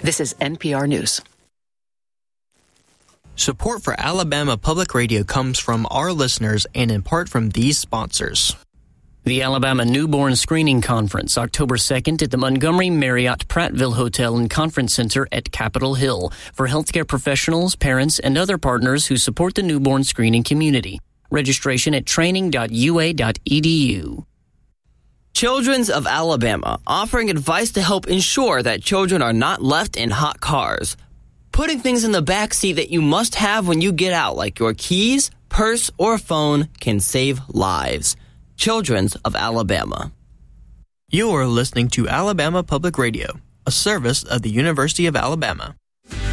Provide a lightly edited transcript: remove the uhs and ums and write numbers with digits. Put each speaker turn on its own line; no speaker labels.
This is NPR News.
Support for Alabama Public Radio comes from our listeners and in part from these sponsors.
The Alabama Newborn Screening Conference, October 2nd at the Montgomery Marriott Prattville Hotel and Conference Center at Capitol Hill for healthcare professionals, parents, and other partners who support the newborn screening community. Registration at training.ua.edu.
Children's of Alabama, offering advice to help ensure that children are not left in hot cars. Putting things in the back seat that you must have when you get out, like your keys, purse, or phone, can save lives. Children's of Alabama.
You are listening to Alabama Public Radio, a service of the University of Alabama.